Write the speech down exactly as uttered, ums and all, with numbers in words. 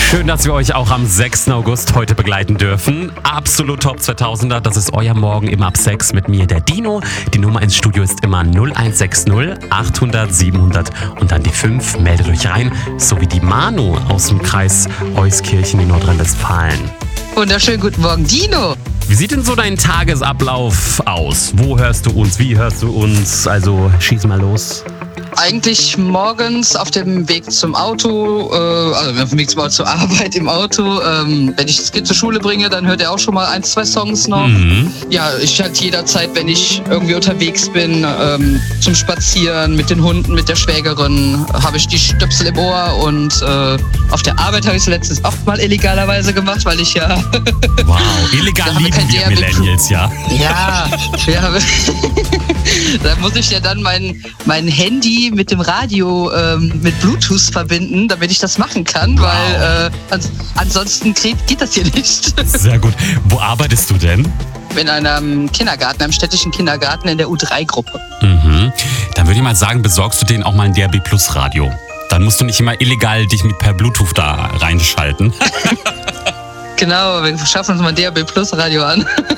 Schön, dass wir euch auch am sechsten August heute begleiten dürfen. Absolut Top zweitausender, das ist euer Morgen immer ab sechs mit mir, der Dino. Die Nummer ins Studio ist immer null eins sechs null achthundert siebenhundert und dann die fünf. Meldet euch rein, sowie die Manu aus dem Kreis Euskirchen in Nordrhein-Westfalen. Wunderschönen guten Morgen, Dino. Wie sieht denn so dein Tagesablauf aus? Wo hörst du uns? Wie hörst du uns? Also schieß mal los. Eigentlich morgens auf dem Weg zum Auto, äh, also auf dem Weg zum Auto, zur Arbeit im Auto. Ähm, wenn ich das Kind zur Schule bringe, dann hört er auch schon mal ein, zwei Songs noch. Mhm. Ja, ich halt jederzeit, wenn ich irgendwie unterwegs bin, ähm, zum Spazieren mit den Hunden, mit der Schwägerin, habe ich die Stöpsel im Ohr. Und äh, auf der Arbeit habe ich es letztens auch mal illegalerweise gemacht, weil ich ja... Wow, illegal lieben wir Millennials, ja. Ja, ja. Da muss ich ja dann mein, mein Handy mit dem Radio ähm, mit Bluetooth verbinden, damit ich das machen kann, Wow. weil äh, ans ansonsten geht, geht das hier nicht. Sehr gut. Wo arbeitest du denn? In einem Kindergarten, einem städtischen Kindergarten in der U drei Gruppe. Mhm. Dann würde ich mal sagen, besorgst du denen auch mal ein D A B Plus Radio. Dann musst du nicht immer illegal dich mit per Bluetooth da reinschalten. Genau, wir schaffen uns mal ein D A B Plus Radio an.